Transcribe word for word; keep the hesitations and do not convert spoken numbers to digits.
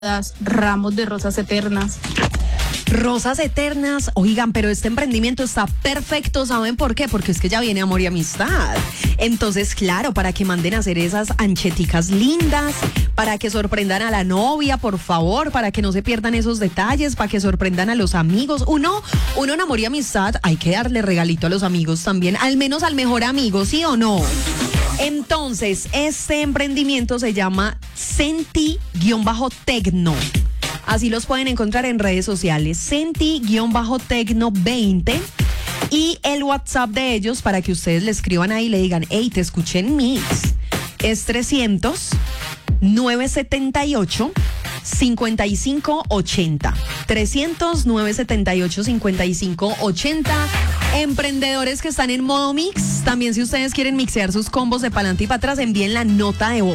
ramos de rosas eternas. Rosas eternas, oigan, pero este emprendimiento está perfecto, ¿saben por qué? Porque es que ya viene Amor y Amistad. Entonces, claro, para que manden a hacer esas ancheticas lindas, para que sorprendan a la novia, por favor, para que no se pierdan esos detalles, para que sorprendan a los amigos. Uno, uno en Amor y Amistad, hay que darle regalito a los amigos también, al menos al mejor amigo, ¿sí o no? Entonces, este emprendimiento se llama Senti-Tecno. Así los pueden encontrar en redes sociales, Senti-Tecno veinte. Y el WhatsApp de ellos para que ustedes le escriban ahí y le digan, hey, te escuché en Mix. Es trescientos, novecientos setenta y ocho, cincuenta y cinco ochenta. trescientos, novecientos setenta y ocho, cincuenta y cinco ochenta. Emprendedores que están en modo mix, también si ustedes quieren mixear sus combos de pa'lante y para atrás, envíen la nota de voz.